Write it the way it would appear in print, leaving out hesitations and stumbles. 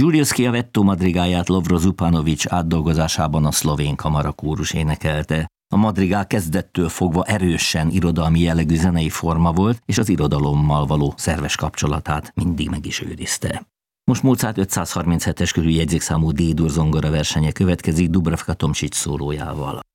Giulio Schiavetto madrigáját Lovro Zupanović átdolgozásában a szlovén kamarakórus énekelte. A madrigál kezdettől fogva erősen irodalmi jellegű zenei forma volt, és az irodalommal való szerves kapcsolatát mindig meg is őrizte. Most Mozart 537-es körül jegyzékszámú D-dur zongora versenye következik Dubravka Tomšič szólójával.